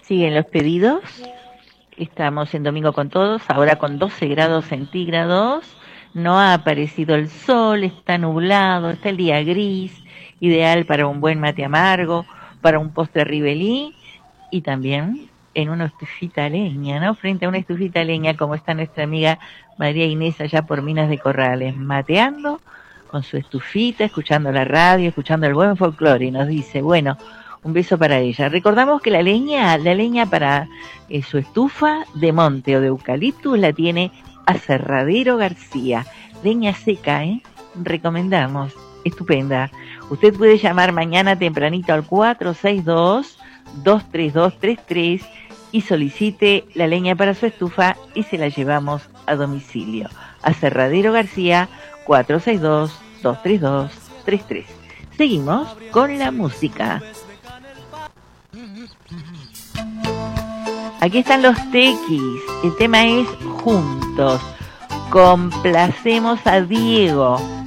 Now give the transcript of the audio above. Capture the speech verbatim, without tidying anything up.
Siguen los pedidos. Estamos en Domingo con Todos, ahora con doce grados centígrados. No ha aparecido el sol, está nublado, está el día gris, ideal para un buen mate amargo, para un postre ribelí y también en una estufita a leña, ¿no? Frente a una estufita a leña, como está nuestra amiga María Inés allá por Minas de Corrales, mateando con su estufita, escuchando la radio, escuchando el buen folclore, y nos dice, bueno, un beso para ella. Recordamos que la leña, la leña para eh, su estufa de monte o de eucaliptus la tiene Aserradero García. Leña seca, ¿eh? Recomendamos. Estupenda. Usted puede llamar mañana tempranito al cuatro seis dos, dos tres dos tres tres y solicite la leña para su estufa y se la llevamos a domicilio. Aserradero García, cuatro seis dos, dos tres dos tres tres. Seguimos con la música. Aquí están los Tequis. El tema es Juntos. Complacemos a Diego.